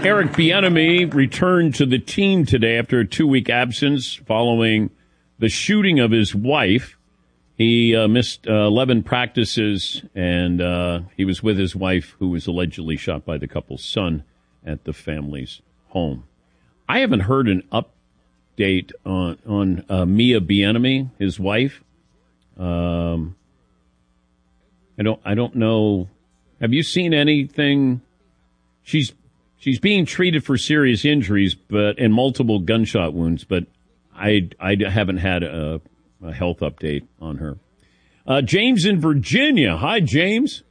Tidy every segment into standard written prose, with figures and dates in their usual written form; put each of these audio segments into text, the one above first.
Eric Bieniemy returned to the team today after a 2-week absence following the shooting of his wife. He missed 11 practices, and he was with his wife, who was allegedly shot by the couple's son at the family's home. I haven't heard an update on Mia Bieniemy, his wife. I don't know. Have you seen anything? She's being treated for serious injuries, and multiple gunshot wounds, but I haven't had a health update on her. James in Virginia. Hi, James.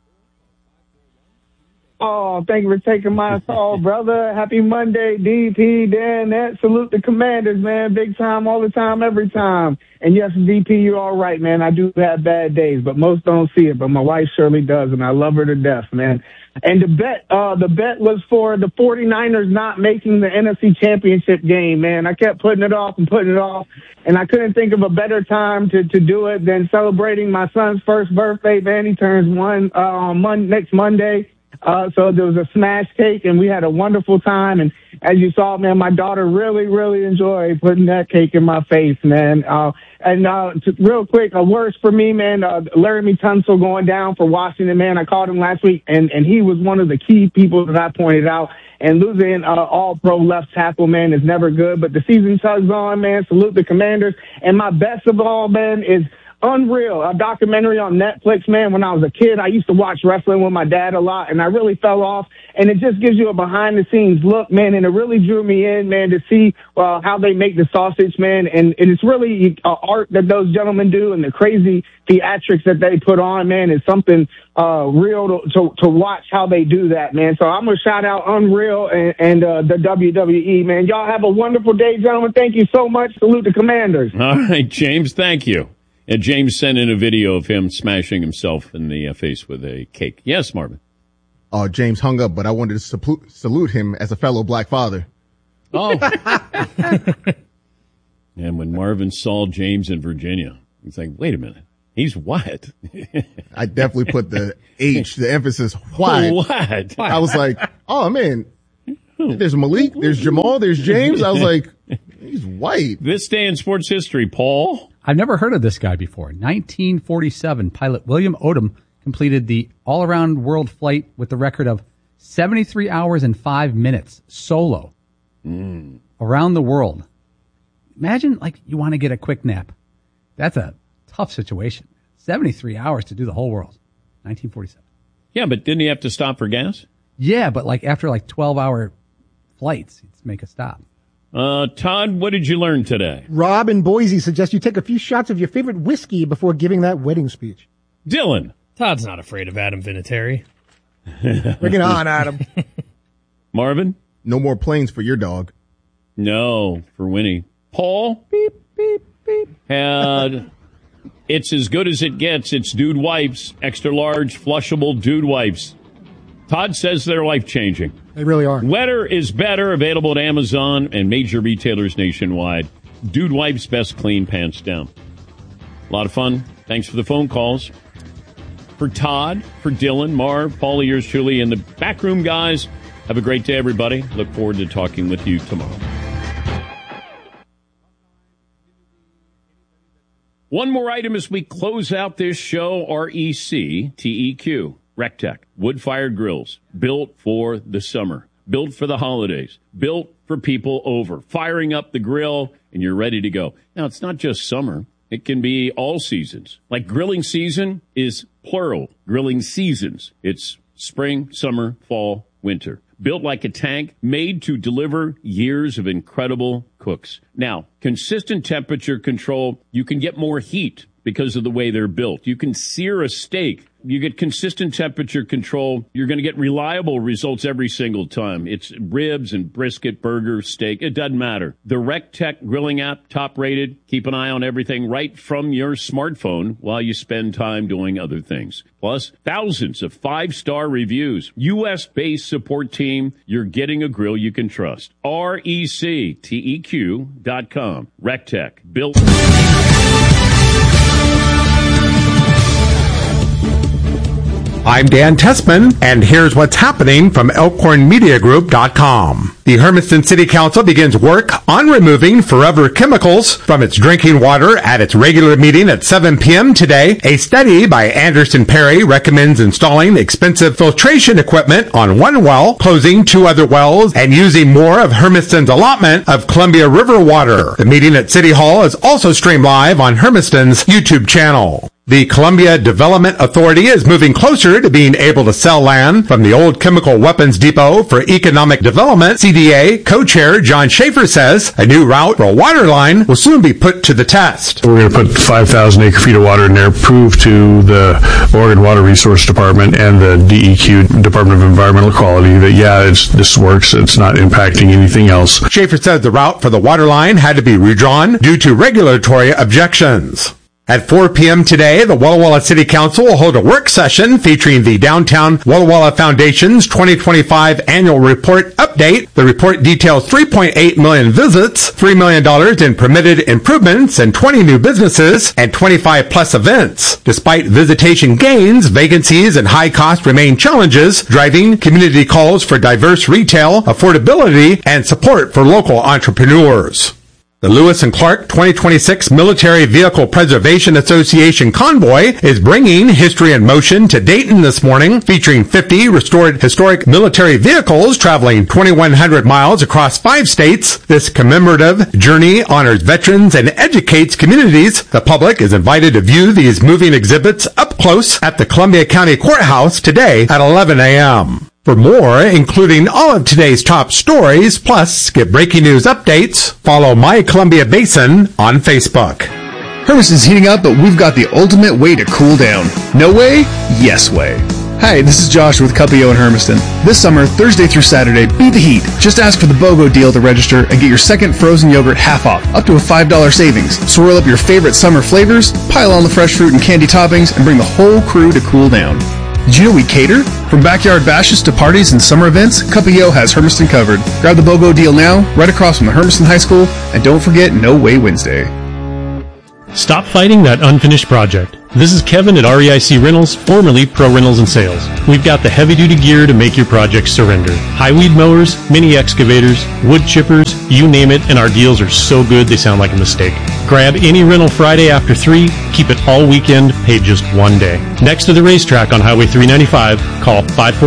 Oh, thank you for taking my call, brother. Happy Monday, DP, Dan, Nat. Salute the Commanders, man. Big time, all the time, every time. And yes, DP, you're all right, man. I do have bad days, but most don't see it. But my wife surely does, and I love her to death, man. And the bet was for the 49ers not making the NFC Championship game, man. I kept putting it off, and I couldn't think of a better time to do it than celebrating my son's first birthday, man. He turns one next Monday. So there was a smash cake, and we had a wonderful time. And as you saw, man, my daughter really, really enjoyed putting that cake in my face, man. Real quick, a worst for me, man, Laramie Tunsil going down for Washington, man. I called him last week, and he was one of the key people that I pointed out. And losing all-pro left tackle, man, is never good. But the season tugs on, man. Salute the Commanders. And my best of all, man, is Unreal, a documentary on Netflix, man. When I was a kid, I used to watch wrestling with my dad a lot, and I really fell off. And it just gives you a behind-the-scenes look, man, and it really drew me in, man, to see how they make the sausage, man. And it's really art that those gentlemen do, and the crazy theatrics that they put on, man, is something real to watch how they do that, man. So I'm going to shout out Unreal and the WWE, man. Y'all have a wonderful day, gentlemen. Thank you so much. Salute the Commanders. All right, James, thank you. And James sent in a video of him smashing himself in the face with a cake. Yes, Marvin. James hung up, but I wanted to salute him as a fellow black father. Oh. And when Marvin saw James in Virginia, he's like, wait a minute. He's what? I definitely put the emphasis white. What? I was like, oh, man, there's Malik, there's Jamal, there's James. I was like, he's white. This day in sports history, Paul. I've never heard of this guy before. 1947, pilot William Odom completed the all-around world flight with the record of 73 hours and 5 minutes solo around the world. Imagine, you want to get a quick nap. That's a tough situation. 73 hours to do the whole world. 1947. Yeah, but didn't he have to stop for gas? Yeah, but after 12-hour flights, he'd make a stop. Todd, what did you learn today? Rob in Boise suggests you take a few shots of your favorite whiskey before giving that wedding speech. Dylan. Todd's not afraid of Adam Vinatieri. Bring it on, Adam. Marvin? No more planes for your dog. No, for Winnie. Paul? Beep, beep, beep. It's as good as it gets. It's Dude Wipes. Extra large, flushable Dude Wipes. Todd says they're life-changing. They really are. Wetter is better. Available at Amazon and major retailers nationwide. Dude Wipes, best clean, pants down. A lot of fun. Thanks for the phone calls. For Todd, for Dylan, Marv, Paul, yours truly, and the backroom guys, have a great day, everybody. Look forward to talking with you tomorrow. One more item as we close out this show, REC-TEQ. Rectech, wood-fired grills, built for the summer, built for the holidays, built for people over. Firing up the grill, and you're ready to go. Now, it's not just summer. It can be all seasons. Like grilling season is plural. Grilling seasons. It's spring, summer, fall, winter. Built like a tank, made to deliver years of incredible cooks. Now, consistent temperature control, you can get more heat because of the way they're built. You can sear a steak. You get consistent temperature control. You're going to get reliable results every single time. It's ribs and brisket, burger, steak. It doesn't matter. The RecTech grilling app, top rated. Keep an eye on everything right from your smartphone while you spend time doing other things. Plus, thousands of 5-star reviews. U.S.-based support team. You're getting a grill you can trust. RECTEQ.com. RecTech. Built. I'm Dan Tessman, and here's what's happening from ElkhornMediaGroup.com. The Hermiston City Council begins work on removing forever chemicals from its drinking water at its regular meeting at 7 p.m. today. A study by Anderson Perry recommends installing expensive filtration equipment on one well, closing 2 other wells, and using more of Hermiston's allotment of Columbia River water. The meeting at City Hall is also streamed live on Hermiston's YouTube channel. The Columbia Development Authority is moving closer to being able to sell land from the old Chemical Weapons Depot for economic development. CDA co-chair John Schaefer says a new route for a water line will soon be put to the test. We're going to put 5,000 acre-feet of water in there, prove to the Oregon Water Resource Department and the DEQ, Department of Environmental Quality, that this works, it's not impacting anything else. Schaefer says the route for the water line had to be redrawn due to regulatory objections. At 4 p.m. today, the Walla Walla City Council will hold a work session featuring the Downtown Walla Walla Foundation's 2025 annual report update. The report details 3.8 million visits, $3 million in permitted improvements, and 20 new businesses, and 25 plus events. Despite visitation gains, vacancies and high costs remain challenges, driving community calls for diverse retail, affordability, and support for local entrepreneurs. The Lewis and Clark 2026 Military Vehicle Preservation Association Convoy is bringing History in Motion to Dayton this morning, featuring 50 restored historic military vehicles traveling 2,100 miles across 5 states. This commemorative journey honors veterans and educates communities. The public is invited to view these moving exhibits up close at the Columbia County Courthouse today at 11 a.m. For more, including all of today's top stories, plus get breaking news updates, follow My Columbia Basin on Facebook. Hermiston's heating up, but we've got the ultimate way to cool down. No way? Yes way. Hi, this is Josh with Cuppio in Hermiston. This summer, Thursday through Saturday, beat the heat. Just ask for the BOGO deal to register and get your second frozen yogurt half off, up to a $5 savings. Swirl up your favorite summer flavors, pile on the fresh fruit and candy toppings, and bring the whole crew to cool down. Did you know we cater? From backyard bashes to parties and summer events, Cuppio has Hermiston covered. Grab the BOGO deal now, right across from the Hermiston High School, and don't forget No Way Wednesday. Stop fighting that unfinished project. This is Kevin at REIC Rentals, formerly Pro Rentals and Sales. We've got the heavy-duty gear to make your project surrender. High weed mowers, mini excavators, wood chippers, you name it, and our deals are so good they sound like a mistake. Grab any rental Friday after 3, keep it all weekend, pay just 1 day. Next to the racetrack on Highway 395, call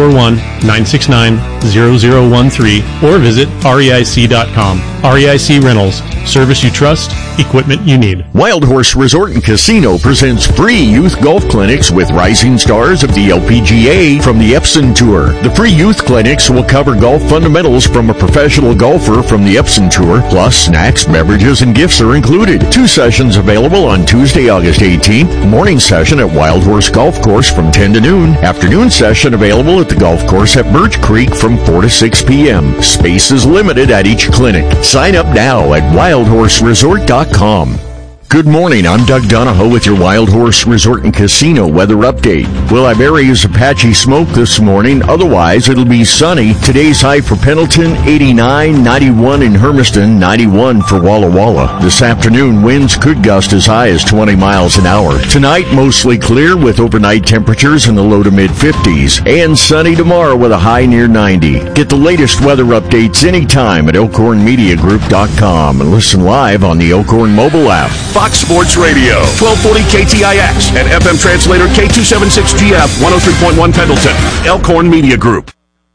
541-969-0013 or visit reic.com. REIC Rentals. Service you trust, equipment you need. Wild Horse Resort and Casino presents free youth golf clinics with rising stars of the LPGA from the Epson Tour. The free youth clinics will cover golf fundamentals from a professional golfer from the Epson Tour, plus snacks, beverages, and gifts are included. 2 sessions available on Tuesday, August 18th. Morning session at Wild Horse Golf Course from 10 to noon. Afternoon session available at the golf course at Birch Creek from 4 to 6 p.m. Space is limited at each clinic. Sign up now at wildhorseresort.com. Good morning, I'm Doug Donahoe with your Wild Horse Resort and Casino weather update. We'll have areas of patchy smoke this morning, otherwise it'll be sunny. Today's high for Pendleton, 89, 91 in Hermiston, 91 for Walla Walla. This afternoon, winds could gust as high as 20 miles an hour. Tonight, mostly clear with overnight temperatures in the low to mid-50s. And sunny tomorrow with a high near 90. Get the latest weather updates anytime at ElkhornMediaGroup.com and listen live on the Elkhorn mobile app. Fox Sports Radio, 1240 KTIX, and FM translator K276GF, 103.1 Pendleton. Elkhorn Media Group.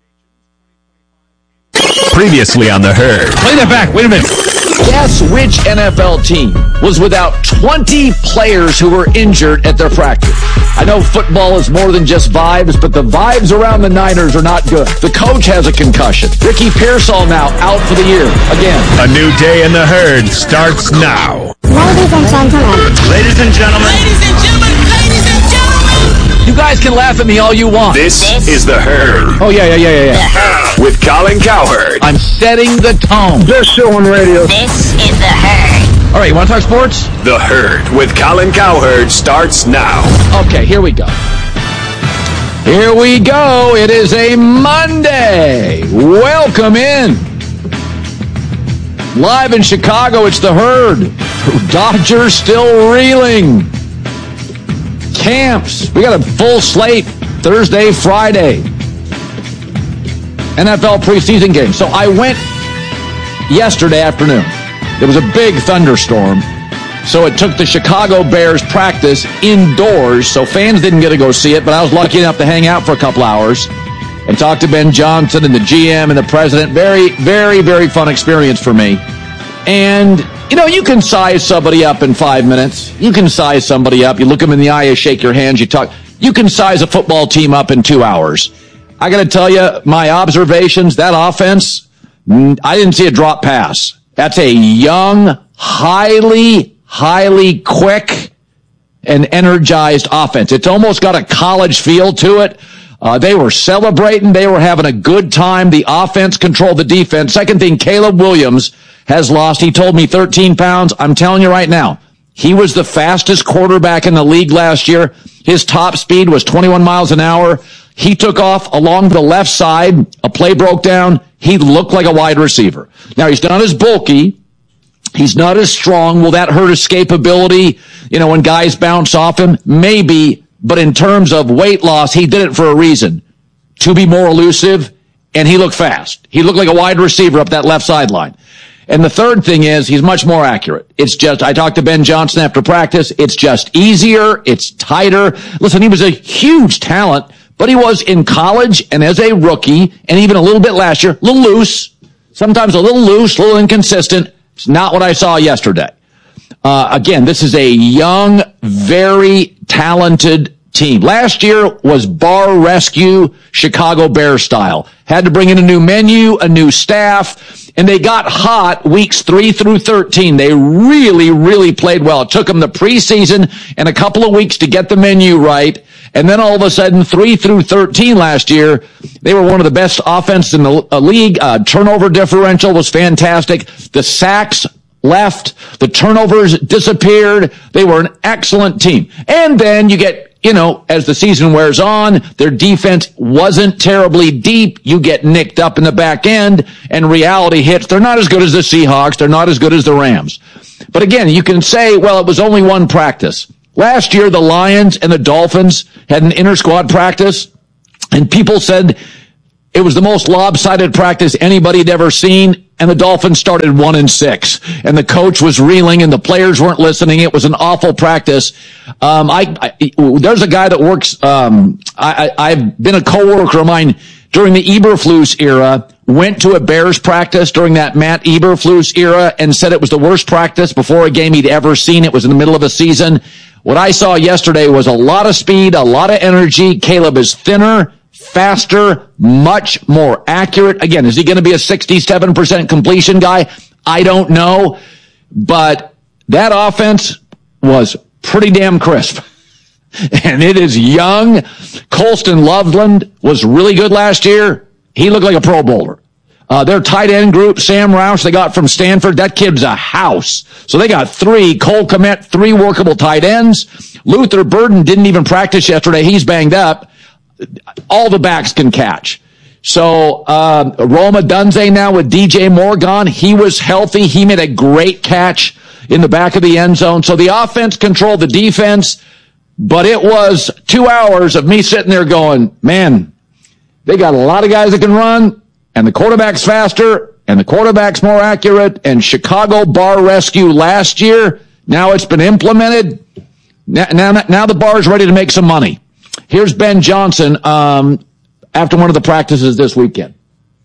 Previously on The Herd. Play that back. Wait a minute. Guess which NFL team was without 20 players who were injured at their practice? I know football is more than just vibes, but the vibes around the Niners are not good. The coach has a concussion. Ricky Pearsall now out for the year again. A new day in The Herd starts now. Ladies and gentlemen. Ladies and gentlemen. Ladies and gentlemen. Ladies and gentlemen. You guys can laugh at me all you want. This is The Herd. Oh, yeah. With Colin Cowherd. I'm setting the tone. Best show on radio. This is The Herd. All right, you want to talk sports? The Herd with Colin Cowherd starts now. Okay, here we go. Here we go. It is a Monday. Welcome in. Live in Chicago, it's The Herd. Dodgers still reeling. Camps. We got a full slate. Thursday, Friday. NFL preseason game. So I went yesterday afternoon. There was a big thunderstorm. So it took the Chicago Bears practice indoors. So fans didn't get to go see it, but I was lucky enough to hang out for a couple hours and talk to Ben Johnson and the GM and the president. Very, very, very fun experience for me. And, you know, you can size somebody up in 5 minutes. You can size somebody up. You look them in the eye, you shake your hands, you talk. You can size a football team up in 2 hours. I got to tell you, my observations, that offense, I didn't see a drop pass. That's a young, highly quick and energized offense. It's almost got a college feel to it. They were celebrating. They were having a good time. The offense controlled the defense. Second thing, Caleb Williams has lost. He told me 13 pounds. I'm telling you right now, he was the fastest quarterback in the league last year. His top speed was 21 miles an hour. He took off along the left side. A play broke down. He looked like a wide receiver. Now, he's not as bulky. He's not as strong. Will that hurt escapability? You know, when guys bounce off him? Maybe. But in terms of weight loss, he did it for a reason. To be more elusive, and he looked fast. He looked like a wide receiver up that left sideline. And the third thing is he's much more accurate. It's just, I talked to Ben Johnson after practice. It's just easier. It's tighter. Listen, he was a huge talent, but he was in college and as a rookie and even a little bit last year, a little loose, sometimes a little loose, a little inconsistent. It's not what I saw yesterday. Again, this is a young, very talented team. Last year was bar rescue Chicago Bears style. Had to bring in a new menu, a new staff, and they got hot weeks 3 through 13. They really, really played well. It took them the preseason and a couple of weeks to get the menu right. And then all of a sudden, 3 through 13 last year, they were one of the best offenses in the league. Turnover differential was fantastic. The sacks left. The turnovers disappeared. They were an excellent team. And then you get, you know, as the season wears on, their defense wasn't terribly deep. You get nicked up in the back end, and reality hits. They're not as good as the Seahawks. They're not as good as the Rams. But again, you can say, well, it was only one practice. Last year, the Lions and the Dolphins had an inter-squad practice, and people said it was the most lopsided practice anybody had ever seen, and the Dolphins started 1-6, and the coach was reeling, and the players weren't listening. It was an awful practice. There's a guy that works. I've been a coworker of mine during the Eberflus era. Went to a Bears practice during that Matt Eberflus era and said it was the worst practice before a game he'd ever seen. It was in the middle of a season. What I saw yesterday was a lot of speed, a lot of energy. Caleb is thinner, faster, much more accurate. Again, is he going to be a 67% completion guy? I don't know. But that offense was pretty damn crisp. And it is young. Colston Loveland was really good last year. He looked like a Pro Bowler. Their tight end group, Sam Roush, they got from Stanford. That kid's a house. So they got 3. Cole Kmet, 3 workable tight ends. Luther Burden didn't even practice yesterday. He's banged up. All the backs can catch. So Roma Dunze now with DJ Moore gone. He was healthy. He made a great catch in the back of the end zone. So the offense controlled the defense. But it was 2 hours of me sitting there going, man, they got a lot of guys that can run, and the quarterback's faster, and the quarterback's more accurate, and Chicago bar rescue last year, now it's been implemented. Now the bar's ready to make some money. Here's Ben Johnson after one of the practices this weekend.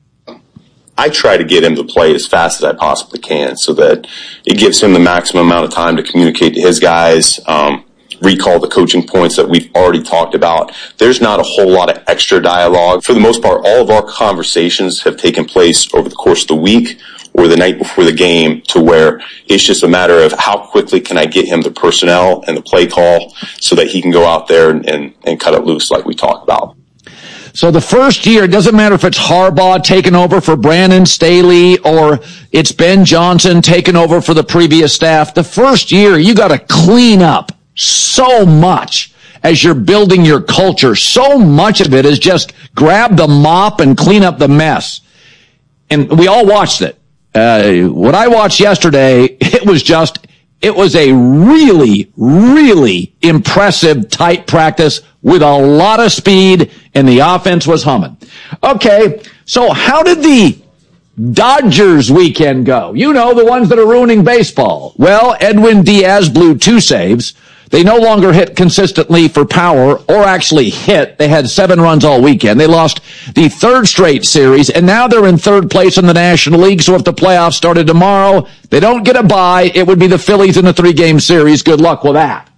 I try to get him to play as fast as I possibly can so that it gives him the maximum amount of time to communicate to his guys, recall the coaching points that we've already talked about. There's not a whole lot of extra dialogue. For the most part, all of our conversations have taken place over the course of the week or the night before the game, to where it's just a matter of how quickly can I get him the personnel and the play call so that he can go out there and cut it loose like we talked about. So the first year, it doesn't matter if it's Harbaugh taking over for Brandon Staley or it's Ben Johnson taking over for the previous staff. The first year, you got to clean up so much as you're building your culture. So much of it is just grab the mop and clean up the mess. And we all watched it. What I watched yesterday, it was just It was a really, really impressive, tight practice with a lot of speed, and the offense was humming. Okay, so how did the Dodgers weekend go? You know, the ones that are ruining baseball. Well, Edwin Diaz blew 2 saves. They no longer hit consistently for power or actually hit. They had 7 runs all weekend. They lost the 3rd straight series, and now they're in 3rd place in the National League. So if the playoffs started tomorrow, they don't get a bye. It would be the Phillies in a 3-game series. Good luck with that.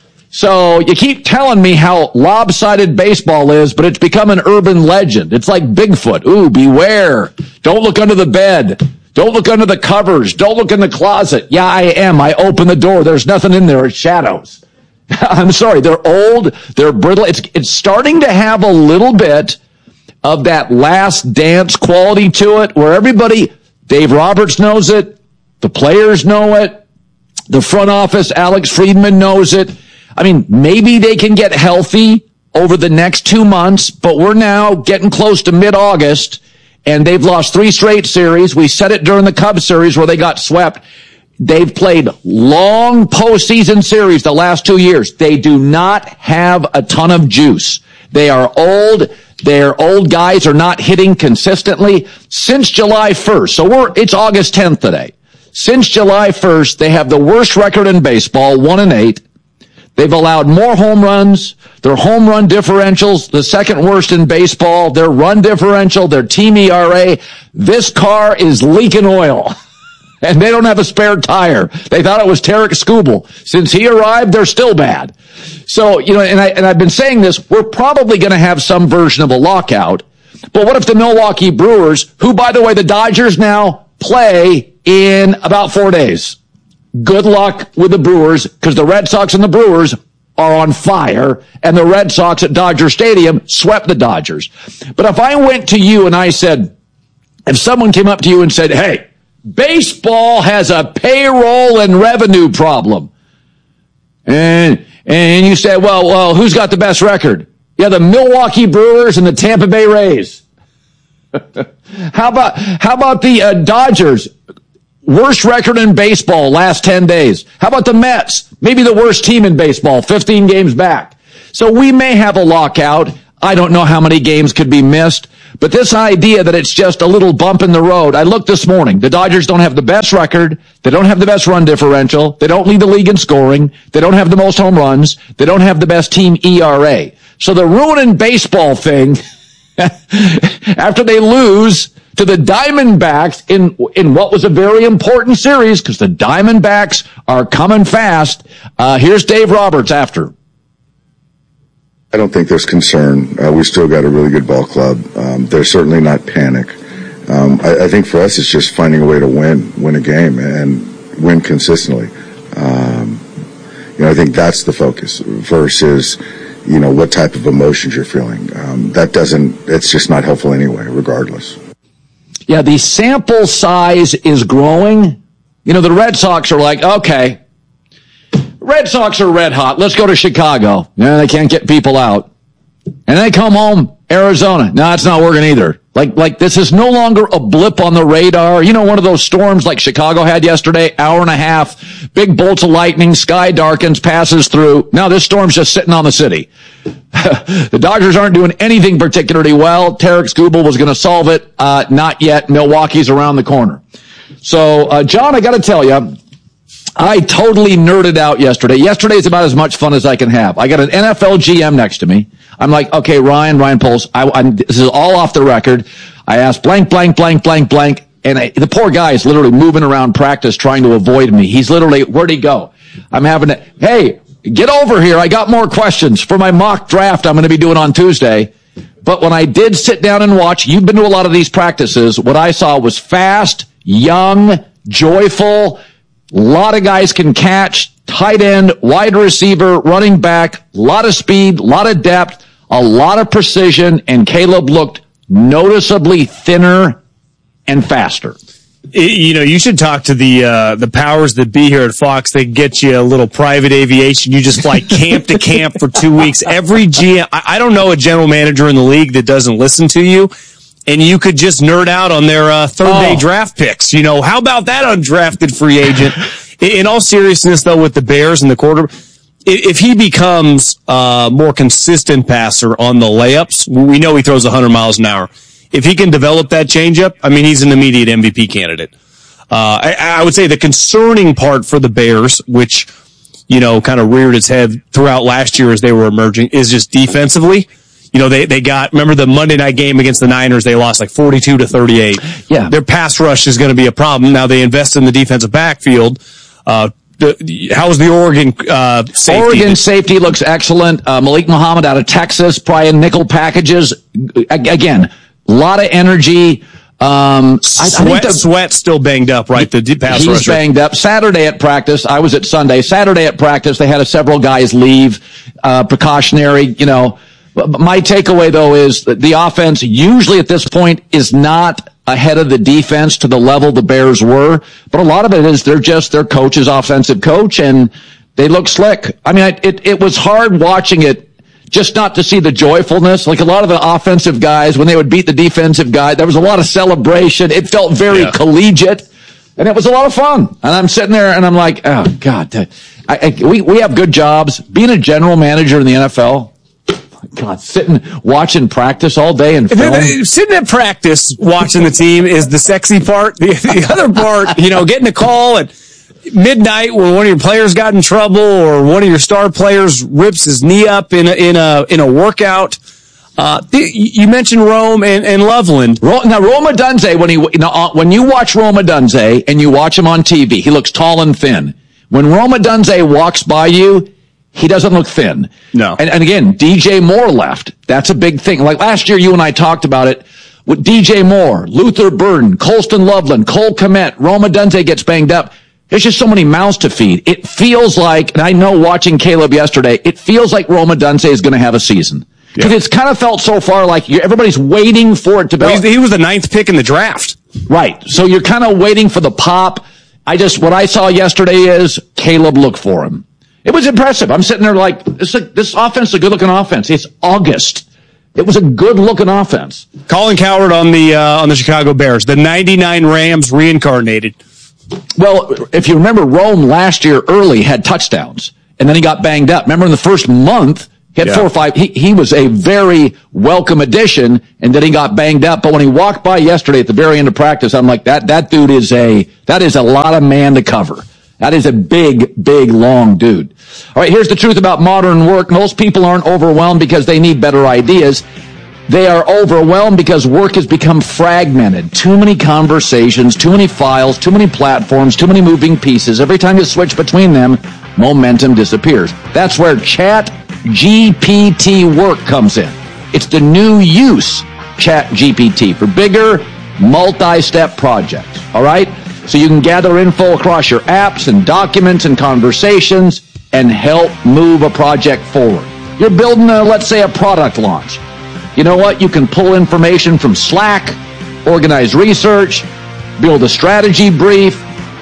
So you keep telling me how lopsided baseball is, but it's become an urban legend. It's like Bigfoot. Ooh, beware. Don't look under the bed. Don't look under the covers. Don't look in the closet. Yeah, I am. I open the door. There's nothing in there. It's shadows. I'm sorry. They're old. They're brittle. It's starting to have a little bit of that Last Dance quality to it where everybody, Dave Roberts knows it. The players know it. The front office, Alex Friedman knows it. I mean, maybe they can get healthy over the next 2 months, but we're now getting close to mid-August, and they've lost 3 straight series. We said it during the Cubs series where they got swept. They've played long postseason series the last 2 years. They do not have a ton of juice. They are old. Their old guys are not hitting consistently since July 1st. So it's August 10th today. Since July 1st, they have the worst record in baseball, 1-8. They've allowed more home runs. Their home run differentials, the second worst in baseball. Their run differential, their team ERA. This car is leaking oil. And they don't have a spare tire. They thought it was Tarek Skubal. Since he arrived, they're still bad. So, you know, and I've been saying this, we're probably going to have some version of a lockout. But what if the Milwaukee Brewers, who, by the way, the Dodgers now play in about 4 days. Good luck with the Brewers, because the Red Sox and the Brewers are on fire, and the Red Sox at Dodger Stadium swept the Dodgers. But if I went to you and I said, if someone came up to you and said, hey, baseball has a payroll and revenue problem. And you said, well, who's got the best record? Yeah, the Milwaukee Brewers and the Tampa Bay Rays. How about the Dodgers? Worst record in baseball last 10 days. How about the Mets? Maybe the worst team in baseball, 15 games back. So we may have a lockout. I don't know how many games could be missed. But this idea that it's just a little bump in the road, I looked this morning. The Dodgers don't have the best record. They don't have the best run differential. They don't lead the league in scoring. They don't have the most home runs. They don't have the best team ERA. So the ruining baseball thing, after they lose to the Diamondbacks in what was a very important series, because the Diamondbacks are coming fast. Here's Dave Roberts after. I don't think there's concern. We still got a really good ball club. There's certainly not panic. I think for us, it's just finding a way to win a game and win consistently. I think that's the focus versus, what type of emotions you're feeling. It's just not helpful anyway, regardless. Yeah, the sample size is growing. The Red Sox are like, okay, Red Sox are red hot. Let's go to Chicago. Yeah, they can't get people out. And they come home, Arizona. No, it's not working either. Like this is no longer a blip on the radar. One of those storms like Chicago had yesterday, hour and a half, big bolts of lightning, sky darkens, passes through. Now this storm's just sitting on the city. The Dodgers aren't doing anything particularly well. Tarek Skubal was going to solve it. Not yet. Milwaukee's around the corner. So, John, I got to tell you, I totally nerded out yesterday. Yesterday's about as much fun as I can have. I got an NFL GM next to me. I'm like, okay, Ryan Poles, this is all off the record. I asked blank, and the poor guy is literally moving around practice trying to avoid me. He's literally, where'd he go? I'm having to, hey, get over here. I got more questions for my mock draft I'm going to be doing on Tuesday. But when I did sit down and watch, you've been to a lot of these practices, what I saw was fast, young, joyful. A lot of guys can catch, tight end, wide receiver, running back, a lot of speed, a lot of depth, a lot of precision, and Caleb looked noticeably thinner and faster. You should talk to the powers that be here at Fox. They get you a little private aviation. You just fly camp to camp for 2 weeks. Every GM, I don't know a general manager in the league that doesn't listen to you. And you could just nerd out on their third-day draft picks. How about that undrafted free agent? in all seriousness, though, with the Bears and the quarter, if he becomes a more consistent passer on the layups, we know he throws 100 miles an hour. If he can develop that changeup, I mean, he's an immediate MVP candidate. I would say the concerning part for the Bears, which, you know, kind of reared its head throughout last year as they were emerging, is just defensively. You know, they got, remember the Monday night game against the Niners, they lost like 42-38. Yeah. Their pass rush is going to be a problem. Now they invest in the defensive backfield. How's the Oregon safety? Oregon safety looks excellent. Malik Muhammad out of Texas, probably in nickel packages. Again, a lot of energy. Sweat's still banged up, right? The pass rusher. He's banged up. Saturday at practice, I was at Sunday. Saturday at practice, they had several guys leave, precautionary, you know. My takeaway, though, is that the offense usually at this point is not ahead of the defense to the level the Bears were. But a lot of it is they're just their coach's offensive coach, and they look slick. I mean, it was hard watching it just not to see the joyfulness. Like a lot of the offensive guys, when they would beat the defensive guy, there was a lot of celebration. It felt very collegiate, and it was a lot of fun. And I'm sitting there, and I'm like, oh, God. We have good jobs. Being a general manager in the NFL, God, watching practice all day and film. Sitting at practice watching the team is the sexy part. The other part, you know, getting a call at midnight when one of your players got in trouble or one of your star players rips his knee up in a workout. You mentioned Rome and Loveland. Now, Rome Odunze, when you watch Rome Odunze and you watch him on TV, he looks tall and thin. When Rome Odunze walks by you, he doesn't look thin. No. And again, DJ Moore left. That's a big thing. Like last year, you and I talked about it with DJ Moore, Luther Burden, Colston Loveland, Cole Kmet, Rome Odunze gets banged up. There's just so many mouths to feed. It feels like, and I know watching Caleb yesterday, it feels like Rome Odunze is going to have a season. Because it's kind of felt so far like everybody's waiting for it to be. He was the 9th pick in the draft. Right. So you're kind of waiting for the pop. What I saw yesterday is Caleb looked for him. It was impressive. I'm sitting there like, this offense is a good-looking offense. It's August. It was a good-looking offense. Colin Cowherd on the Chicago Bears, the 99 Rams reincarnated. Well, if you remember, Rome last year early had touchdowns, and then he got banged up. Remember in the first month, he had 4 or 5. He was a very welcome addition, and then he got banged up. But when he walked by yesterday at the very end of practice, I'm like, that dude is a lot of man to cover. That is a big, long dude. All right, here's the truth about modern work. Most people aren't overwhelmed because they need better ideas. They are overwhelmed because work has become fragmented. Too many conversations, too many files, too many platforms, too many moving pieces. Every time you switch between them, momentum disappears. That's where ChatGPT Work comes in. It's the new use, ChatGPT, for bigger, multi-step projects. All right? So you can gather info across your apps and documents and conversations and help move a project forward. You're building, let's say, a product launch. You know what? You can pull information from Slack, organize research, build a strategy brief,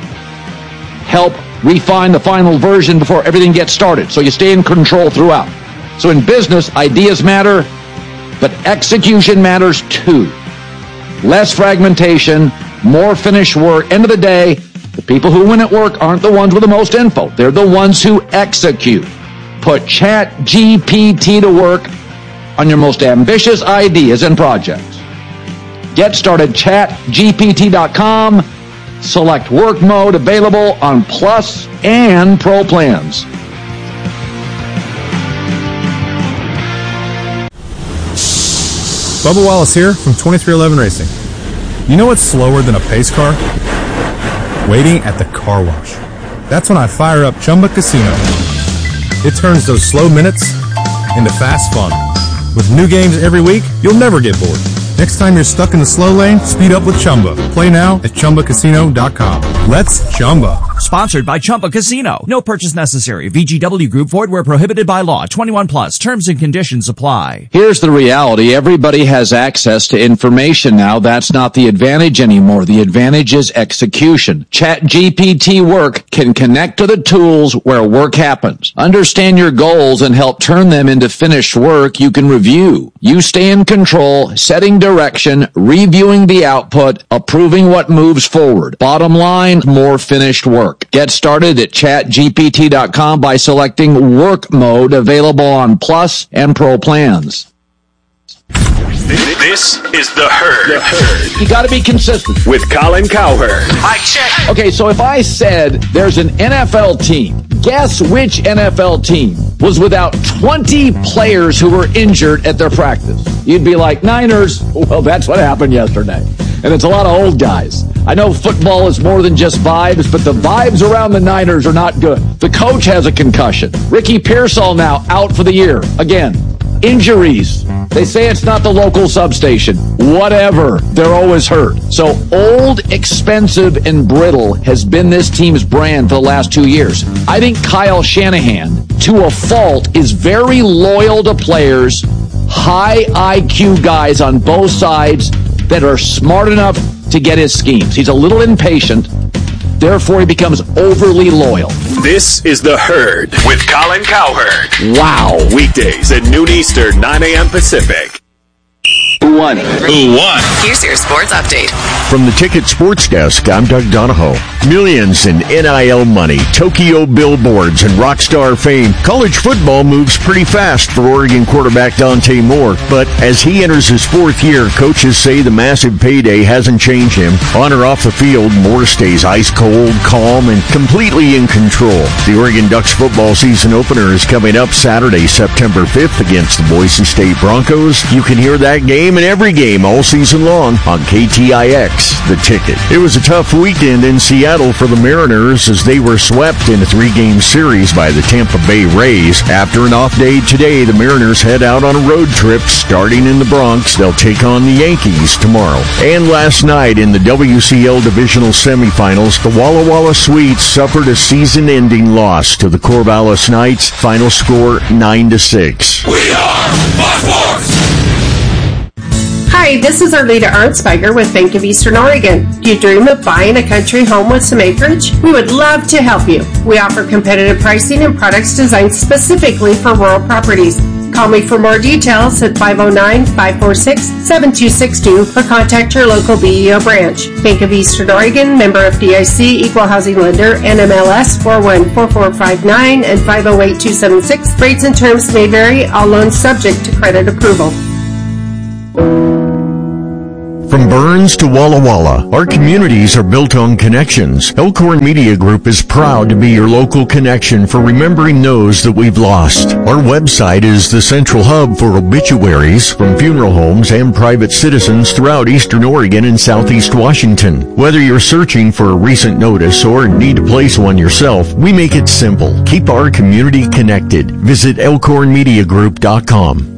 help refine the final version before everything gets started. So you stay in control throughout. So in business, ideas matter, but execution matters too. Less fragmentation, more finished work. End of the day, the people who win at work aren't the ones with the most info. They're the ones who execute. Put ChatGPT to work on your most ambitious ideas and projects. Get started, chatgpt.com. Select work mode, available on Plus and Pro plans. Bubba Wallace here from 2311 Racing. You know what's slower than a pace car? Waiting at the car wash. That's when I fire up Chumba Casino. It turns those slow minutes into fast fun. With new games every week, you'll never get bored. Next time you're stuck in the slow lane, speed up with Chumba. Play now at ChumbaCasino.com. Let's Chumba. Sponsored by Chumba Casino. No purchase necessary. VGW Group. Void where prohibited by law. 21 plus. Terms and conditions apply. Here's the reality. Everybody has access to information now. That's not the advantage anymore. The advantage is execution. ChatGPT Work can connect to the tools where work happens. Understand your goals and help turn them into finished work you can review. You stay in control, setting direction, reviewing the output, approving what moves forward. Bottom line, more finished work. work. Get started at chatgpt.com by selecting work mode, available on Plus and Pro plans. This is The Herd. You got to be consistent. With Colin Cowherd. I check. Okay, so if I said there's an NFL team, guess which NFL team was without 20 players who were injured at their practice? You'd be like, Niners. Well, that's what happened yesterday. And it's a lot of old guys. I know football is more than just vibes, but the vibes around the Niners are not good. The coach has a concussion. Ricky Pearsall now out for the year. Again, injuries. They say it's not the local substation. Whatever. They're always hurt. So old, expensive, and brittle has been this team's brand for the last 2 years. I think Kyle Shanahan, to a fault, is very loyal to players, high IQ guys on both sides that are smart enough to get his schemes. He's a little impatient. Therefore, he becomes overly loyal. This is The Herd with Colin Cowherd. Wow. Weekdays at noon Eastern, 9 a.m. Pacific. Who won? Who won? Here's your sports update. From the Ticket Sports Desk, I'm Doug Donahoe. Millions in NIL money, Tokyo billboards, and rock star fame. College football moves pretty fast for Oregon quarterback Dante Moore, but as he enters his fourth year, coaches say the massive payday hasn't changed him. On or off the field, Moore stays ice cold, calm, and completely in control. The Oregon Ducks football season opener is coming up Saturday, September 5th against the Boise State Broncos. You can hear that game and every game all season long on KTIX, The Ticket. It was a tough weekend in Seattle for the Mariners as they were swept in a 3-game series by the Tampa Bay Rays. After an off day today, the Mariners head out on a road trip starting in the Bronx. They'll take on the Yankees tomorrow. And last night in the WCL Divisional Semifinals, the Walla Walla Sweets suffered a season-ending loss to the Corvallis Knights. Final score 9-6. We are Buckforce. Hi, this is Arleta Arnsberger with Bank of Eastern Oregon. Do you dream of buying a country home with some acreage? We would love to help you. We offer competitive pricing and products designed specifically for rural properties. Call me for more details at 509-546-7262 or contact your local BEO branch. Bank of Eastern Oregon, member FDIC, equal housing lender, NMLS 414459 and 508276. Rates and terms may vary, all loans subject to credit approval. From Burns to Walla Walla, our communities are built on connections. Elkhorn Media Group is proud to be your local connection for remembering those that we've lost. Our website is the central hub for obituaries from funeral homes and private citizens throughout Eastern Oregon and Southeast Washington. Whether you're searching for a recent notice or need to place one yourself, we make it simple. Keep our community connected. Visit elkhornmediagroup.com.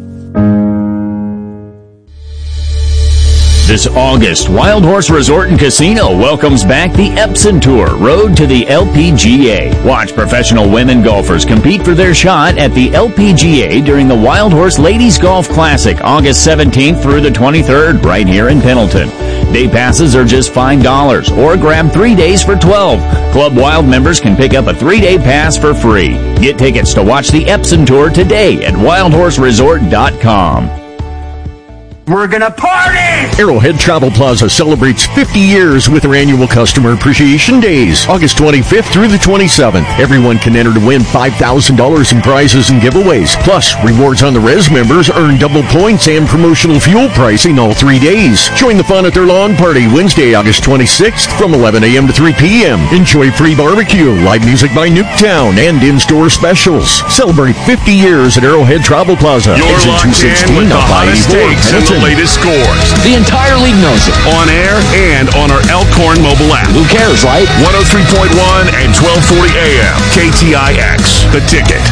This August, Wild Horse Resort and Casino welcomes back the Epson Tour, Road to the LPGA. Watch professional women golfers compete for their shot at the LPGA during the Wild Horse Ladies Golf Classic, August 17th through the 23rd, right here in Pendleton. Day passes are just $5, or grab 3 days for $12. Club Wild members can pick up a 3-day pass for free. Get tickets to watch the Epson Tour today at wildhorseresort.com. We're gonna party! Arrowhead Travel Plaza celebrates 50 years with their annual Customer Appreciation Days, August 25th through the 27th. Everyone can enter to win $5,000 in prizes and giveaways. Plus, rewards on the Res members earn double points and promotional fuel pricing all 3 days. Join the fun at their lawn party Wednesday, August 26th from 11 a.m. to 3 p.m. Enjoy free barbecue, live music by Nuketown, and in-store specials. Celebrate 50 years at Arrowhead Travel Plaza. You're locked in with the hottest takes and the latest scores. The entire league knows it. On air and on our Elkhorn mobile app. Who cares, right? 103.1 and 1240 AM. KTIX, The Ticket.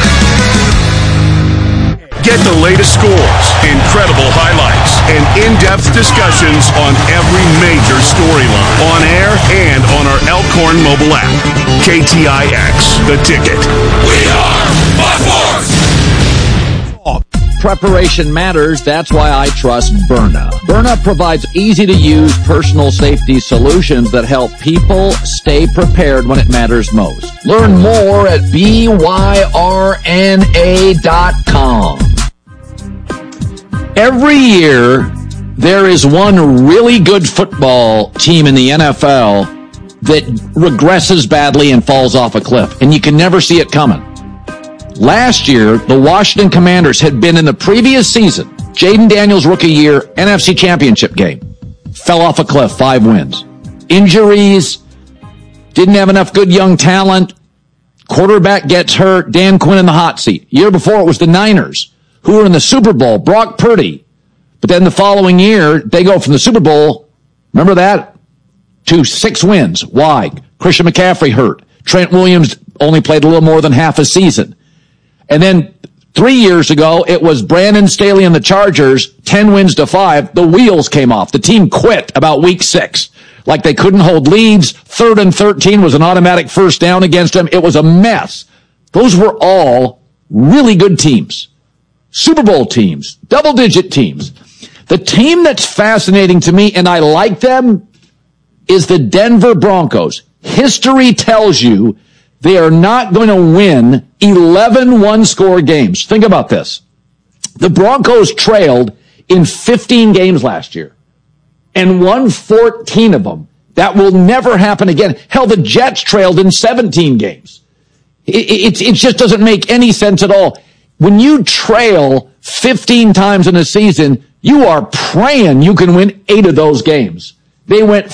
Get the latest scores, incredible highlights, and in-depth discussions on every major storyline. On air and on our Elkhorn mobile app. KTIX, The Ticket. We are Buckforce! Preparation matters. That's why I trust Byrna. Byrna provides easy-to-use personal safety solutions that help people stay prepared when it matters most. Learn more at byrna.com. Every year, there is one really good football team in the NFL that regresses badly and falls off a cliff, and you can never see it coming. Last year, the Washington Commanders had been in the previous season, Jaden Daniels' rookie year, NFC Championship game. Fell off a cliff, 5 wins. Injuries, didn't have enough good young talent. Quarterback gets hurt, Dan Quinn in the hot seat. Year before, it was the Niners, who were in the Super Bowl, Brock Purdy. But then the following year, they go from the Super Bowl, remember that, to 6 wins. Why? Christian McCaffrey hurt. Trent Williams only played a little more than half a season. And then 3 years ago, it was Brandon Staley and the Chargers, 10 wins to 5. The wheels came off. The team quit about week 6. Like they couldn't hold leads. 3rd and 13 was an automatic first down against them. It was a mess. Those were all really good teams. Super Bowl teams. Double-digit teams. The team that's fascinating to me, and I like them, is the Denver Broncos. History tells you they are not going to win 11 one-score games. Think about this. The Broncos trailed in 15 games last year and won 14 of them. That will never happen again. Hell, the Jets trailed in 17 games. It just doesn't make any sense at all. When you trail 15 times in a season, you are praying you can win 8 of those games. They went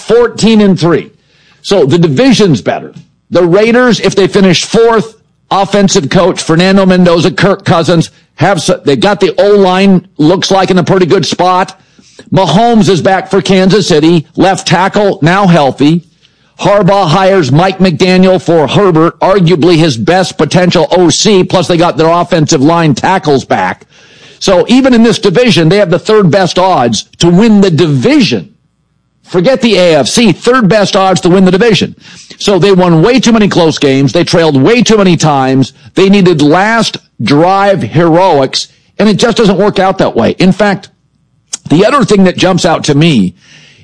14-3. So the division's better. The Raiders, if they finish 4th, offensive coach Fernando Mendoza, Kirk Cousins, they got the O-line, looks like in a pretty good spot. Mahomes is back for Kansas City, left tackle, now healthy. Harbaugh hires Mike McDaniel for Herbert, arguably his best potential OC, plus they got their offensive line tackles back. So even in this division, they have the 3rd best odds to win the division. Forget the AFC, 3rd best odds to win the division. So they won way too many close games. They trailed way too many times. They needed last drive heroics, and it just doesn't work out that way. In fact, the other thing that jumps out to me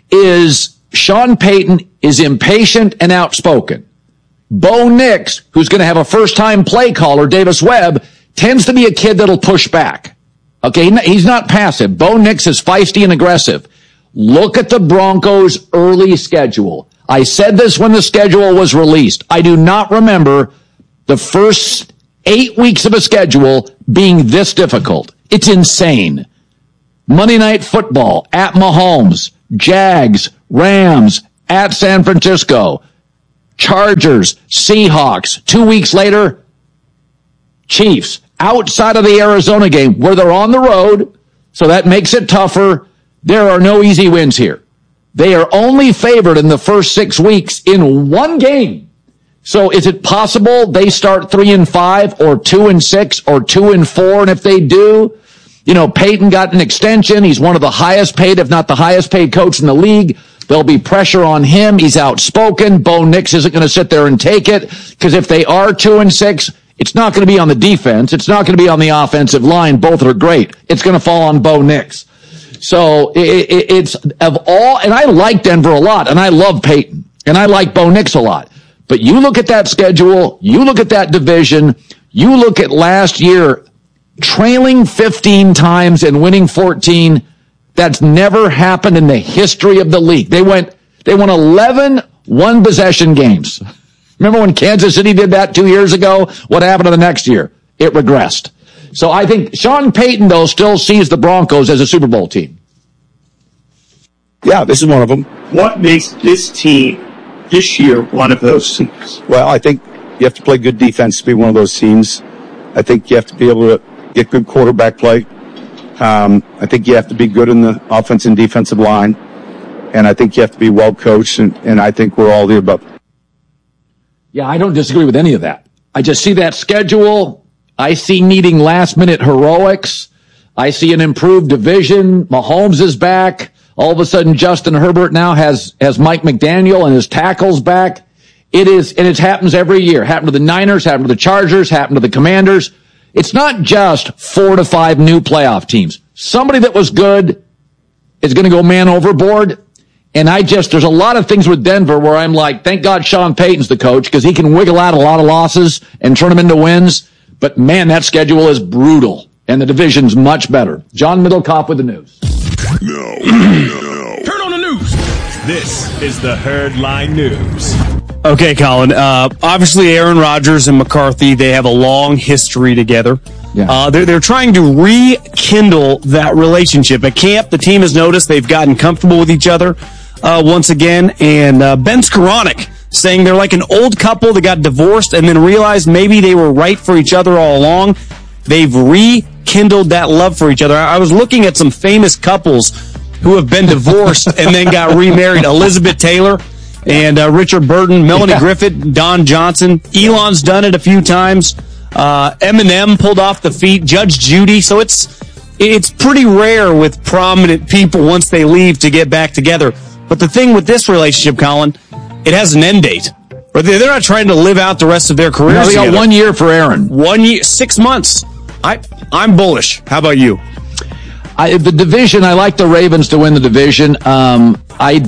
is Sean Payton is impatient and outspoken. Bo Nix, who's going to have a first-time play caller, Davis Webb, tends to be a kid that'll push back. Okay, he's not passive. Bo Nix is feisty and aggressive. Look at the Broncos' early schedule. I said this when the schedule was released. I do not remember the first 8 weeks of a schedule being this difficult. It's insane. Monday Night Football at Mahomes, Jags, Rams, at San Francisco, Chargers, Seahawks. 2 weeks later, Chiefs. Outside of the Arizona game, where they're on the road, so that makes it tougher. There are no easy wins here. They are only favored in the first 6 weeks in one game. So is it possible they start 3-5 or 2-6 or 2-4? And if they do, Peyton got an extension. He's one of the highest paid, if not the highest paid coach in the league. There'll be pressure on him. He's outspoken. Bo Nix isn't going to sit there and take it, because if they are 2-6, it's not going to be on the defense. It's not going to be on the offensive line. Both are great. It's going to fall on Bo Nix. So it's of all, and I like Denver a lot, and I love Peyton, and I like Bo Nix a lot. But you look at that schedule, you look at that division, you look at last year, trailing 15 times and winning 14. That's never happened in the history of the league. They won 11 one-possession games. Remember when Kansas City did that 2 years ago? What happened to the next year? It regressed. So I think Sean Payton, though, still sees the Broncos as a Super Bowl team. Yeah, this is one of them. What makes this team this year one of those teams? Well, I think you have to play good defense to be one of those teams. I think you have to be able to get good quarterback play. I think you have to be good in the offense and defensive line. And I think you have to be well coached, and I think we're all the above. Yeah, I don't disagree with any of that. I just see that schedule. I see needing last-minute heroics. I see an improved division. Mahomes is back. All of a sudden, Justin Herbert now has Mike McDaniel and his tackles back. It happens every year. Happened to the Niners, happened to the Chargers, happened to the Commanders. It's not just 4 to 5 new playoff teams. Somebody that was good is going to go man overboard. And there's a lot of things with Denver where I'm like, thank God Sean Payton's the coach, because he can wiggle out a lot of losses and turn them into wins. But man, that schedule is brutal, and the division's much better. John Middlecoff with the news. No. Turn on the news. This is the Herd Line News. Okay, Colin. Obviously, Aaron Rodgers and McCarthy, they have a long history together. Yeah. They're trying to rekindle that relationship. At camp, the team has noticed they've gotten comfortable with each other once again. And Ben Skoranek saying they're like an old couple that got divorced and then realized maybe they were right for each other all along. They've rekindled that love for each other. I was looking at some famous couples who have been divorced and then got remarried. Elizabeth Taylor and Richard Burton, Melanie Griffith, Don Johnson. Elon's done it a few times. Eminem pulled off the feet. Judge Judy. So it's pretty rare with prominent people once they leave to get back together. But the thing with this relationship, Colin, it has an end date. But they're not trying to live out the rest of their careers. No, they got 1 year for Aaron. 1 year, 6 months. I'm bullish. How about you? The division, I like the Ravens to win the division. I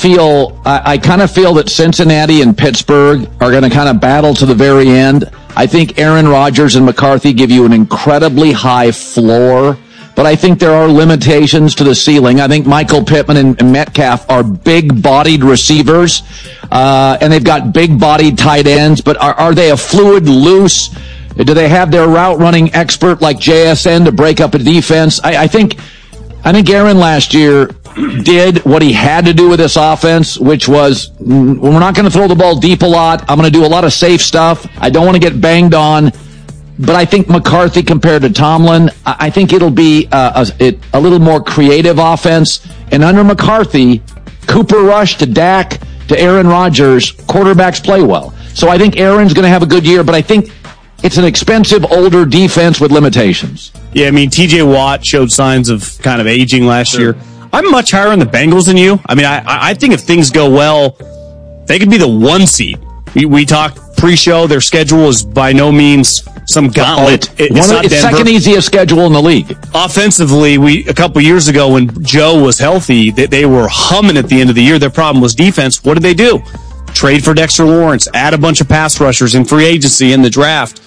kind of feel that Cincinnati and Pittsburgh are going to kind of battle to the very end. I think Aaron Rodgers and McCarthy give you an incredibly high floor, but I think there are limitations to the ceiling. I think Michael Pittman and Metcalf are big-bodied receivers, and they've got big-bodied tight ends, but are they a fluid, loose? Do they have their route-running expert like JSN to break up a defense? I think Aaron last year did what he had to do with this offense, which was, we're not going to throw the ball deep a lot. I'm going to do a lot of safe stuff. I don't want to get banged on. But I think McCarthy compared to Tomlin, I think it'll be a little more creative offense. And under McCarthy, Cooper Rush to Dak to Aaron Rodgers, quarterbacks play well. So I think Aaron's going to have a good year, but I think it's an expensive, older defense with limitations. Yeah, I mean, T.J. Watt showed signs of kind of aging last year. I'm much higher on the Bengals than you. I mean, I think if things go well, they could be the 1 seed. We talked pre-show. Their schedule is by no means some gauntlet. It's second easiest schedule in the league. Offensively, a couple years ago when Joe was healthy, they were humming at the end of the year. Their problem was defense. What did they do? Trade for Dexter Lawrence, add a bunch of pass rushers in free agency in the draft.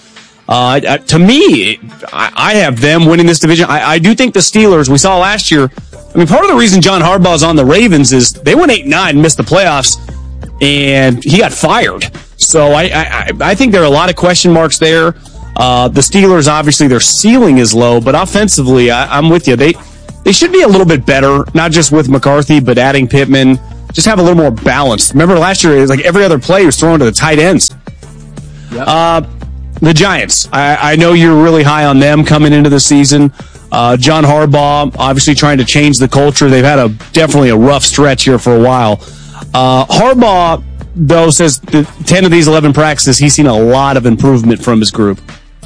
To me, I have them winning this division. I do think the Steelers, we saw last year, I mean, part of the reason John Harbaugh is on the Ravens is they went 8-9, missed the playoffs, and he got fired. So I think there are a lot of question marks there. The Steelers, obviously, their ceiling is low, but offensively, I'm with you. They should be a little bit better, not just with McCarthy, but adding Pittman. Just have a little more balance. Remember last year, it was like every other play was thrown to the tight ends. Yep. The Giants, I know you're really high on them coming into the season. John Harbaugh, obviously trying to change the culture. They've had definitely a rough stretch here for a while. Harbaugh, though, says that 10 of these 11 practices, he's seen a lot of improvement from his group.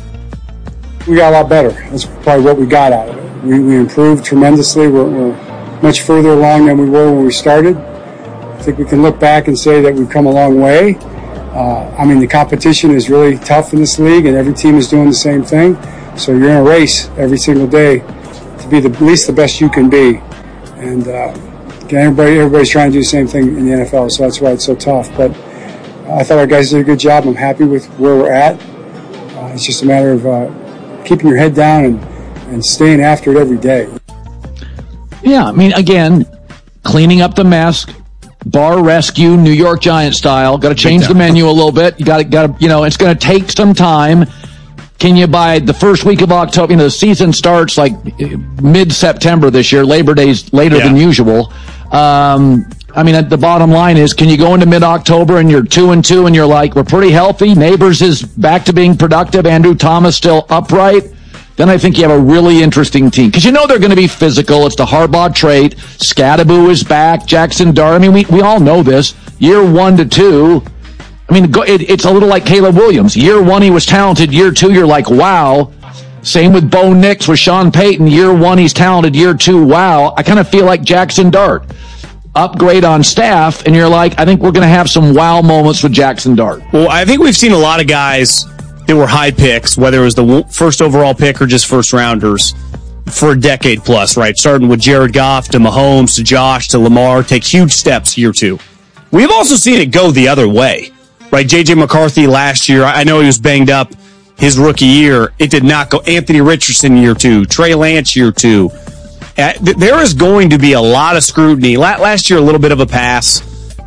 We got a lot better. That's probably what we got out of it. We improved tremendously. We're much further along than we were when we started. I think we can look back and say that we've come a long way. I mean, the competition is really tough in this league, and every team is doing the same thing. So you're in a race every single day to be at least the best you can be. And everybody's trying to do the same thing in the NFL, so that's why it's so tough. But I thought our guys did a good job. I'm happy with where we're at. It's just a matter of keeping your head down and staying after it every day. Yeah, I mean, again, cleaning up the mess. Bar rescue, New York Giants style. Got to change the menu a little bit. You got to, it's going to take some time. Can you, by the first week of October, the season starts like mid-September this year. Labor Day's later than usual. I mean, the bottom line is, can you go into mid-October and you're 2-2 and you're like, we're pretty healthy. Neighbors is back to being productive. Andrew Thomas still upright. Then I think you have a really interesting team. Because they're going to be physical. It's the Harbaugh trait. Scadaboo is back. Jackson Dart. I mean, we all know this. Year 1 to 2. I mean, it's a little like Caleb Williams. Year 1, he was talented. Year 2, you're like, wow. Same with Bo Nix with Sean Payton. Year 1, he's talented. Year 2, wow. I kind of feel like Jackson Dart. Upgrade on staff, and you're like, I think we're going to have some wow moments with Jackson Dart. Well, I think we've seen a lot of guys that were high picks, whether it was the first overall pick or just first rounders, for a decade plus, right? Starting with Jared Goff to Mahomes to Josh to Lamar, take huge steps year 2. We've also seen it go the other way, right? J.J. McCarthy last year, I know he was banged up his rookie year. It did not go. Anthony Richardson year 2, Trey Lance year 2. There is going to be a lot of scrutiny. Last year, a little bit of a pass.